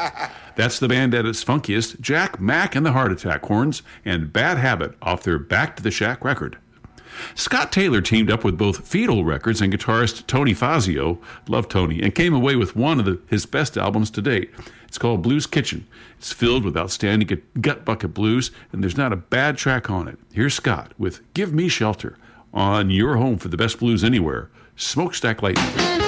That's the band at its funkiest, Jack, Mack and the Heart Attack Horns, and Bad Habit off their Back to the Shack record. Scott Taylor teamed up with both Fetal Records and guitarist Tony Fazio, love Tony, and came away with one of his best albums to date. It's called Blues Kitchen. It's filled with outstanding gut bucket blues, and there's not a bad track on it. Here's Scott with Give Me Shelter on your home for the best blues anywhere, Smokestack Lightning.